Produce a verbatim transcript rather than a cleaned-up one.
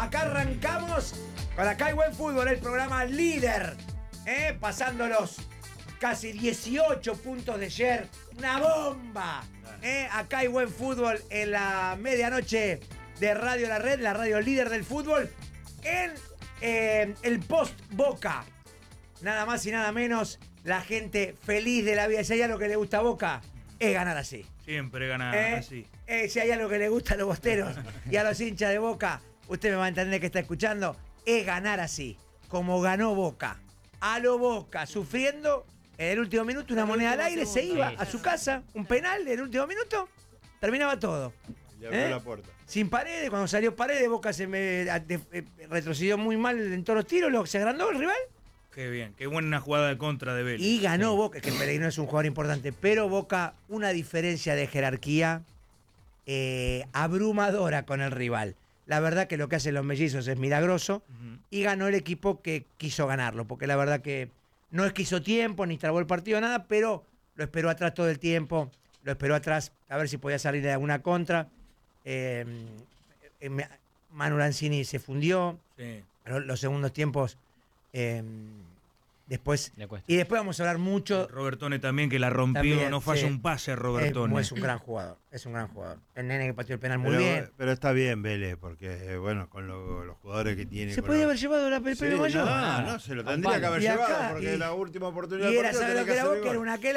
Acá arrancamos con Acá hay buen fútbol, el programa líder, ¿eh? Pasando los casi dieciocho puntos de ayer. Una bomba. ¿eh? Acá hay buen fútbol en la medianoche de Radio La Red, la radio líder del fútbol, en eh, el post Boca. Nada más y nada menos, la gente feliz de la vida. Si hay algo que le gusta a Boca, es ganar así. Siempre ganar ¿Eh? así. Eh, si hay algo que le gusta a los bosteros y a los hinchas de Boca, usted me va a entender que está escuchando, es ganar así, como ganó Boca. A lo Boca, sufriendo en el último minuto, una moneda al aire, se iba a su casa, un penal en el último minuto, terminaba todo. Le abrió ¿Eh? la puerta. Sin Paredes, cuando salió Paredes, Boca se me de, eh, retrocedió muy mal en todos los tiros, lo, se agrandó el rival. Qué bien, qué buena jugada de contra de Vélez. Y ganó Sí. Boca, que Pellegrino es un jugador importante, pero Boca, una diferencia de jerarquía eh, abrumadora con el rival. La verdad que lo que hacen los mellizos es milagroso. Ujú. Y ganó el equipo que quiso ganarlo, porque la verdad que no es que hizo tiempo, ni trabó el partido, nada, pero lo esperó atrás todo el tiempo, lo esperó atrás a ver si podía salir de alguna contra. Eh, eh, Manu Lanzini se fundió, Sí. pero los segundos tiempos eh, después... Le cuesta. Y después vamos a hablar mucho... Robertone también, que la rompió, También, no falla sí. un pase Es, Robertone. es un gran jugador, es un gran jugador. El nene que pateó el penal muy pero, bien. pero está bien Vélez, porque eh, bueno, con lo- los jugadores que tiene. Se con podía los- haber llevado la, el Sí, premio mayor. no, no, se lo tendría que haber Y acá, llevado, porque y- la última oportunidad Y del era, partido ¿sabes lo tenía que era hacer Boca? el Era gol. una aquel